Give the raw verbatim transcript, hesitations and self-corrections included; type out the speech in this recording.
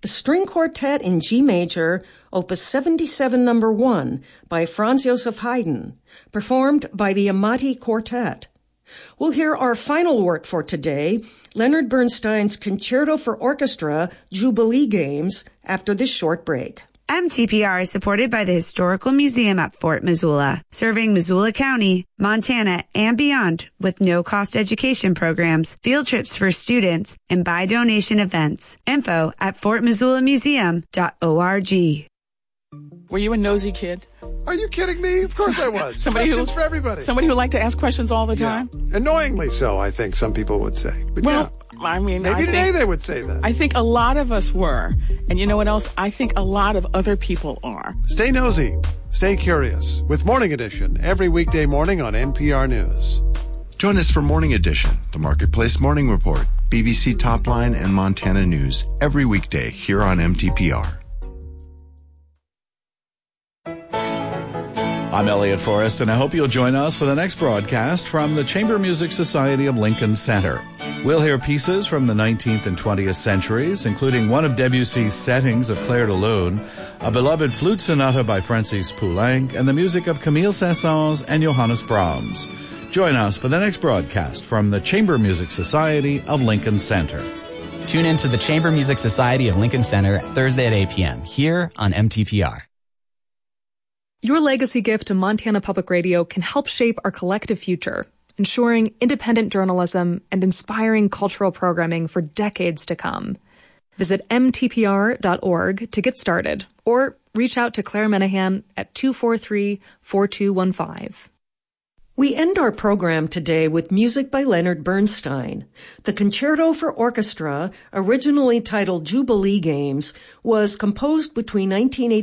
the String Quartet in G Major, Opus seventy-seven, number one, by Franz Joseph Haydn, performed by the Amati Quartet. We'll hear our final work for today, Leonard Bernstein's Concerto for Orchestra, Jubilee Games, after this short break. M T P R is supported by the Historical Museum at Fort Missoula, serving Missoula County, Montana, and beyond with no-cost education programs, field trips for students, and by-donation events. Info at fort missoula museum dot org. Were you a nosy kid? Are you kidding me? Of course I was. Somebody questions who, for everybody. Somebody who liked to ask questions all the time? Yeah. Annoyingly so, I think some people would say. But well, yeah. I mean, maybe I today think, they would say that. I think a lot of us were. And you know what else? I think a lot of other people are. Stay nosy. Stay curious with Morning Edition every weekday morning on N P R News. Join us for Morning Edition, the Marketplace Morning Report, B B C Topline, and Montana News every weekday here on M T P R. I'm Elliot Forrest, and I hope you'll join us for the next broadcast from the Chamber Music Society of Lincoln Center. We'll hear pieces from the nineteenth and twentieth centuries, including one of Debussy's settings of Clair de Lune, a beloved flute sonata by Francis Poulenc, and the music of Camille Saint-Saëns and Johannes Brahms. Join us for the next broadcast from the Chamber Music Society of Lincoln Center. Tune in to the Chamber Music Society of Lincoln Center Thursday at eight p.m. here on M T P R. Your legacy gift to Montana Public Radio can help shape our collective future, ensuring independent journalism and inspiring cultural programming for decades to come. Visit m t p r dot org to get started, or reach out to Claire Menahan at two four three, four two one five. We end our program today with music by Leonard Bernstein. The Concerto for Orchestra, originally titled Jubilee Games, was composed between nineteen eighty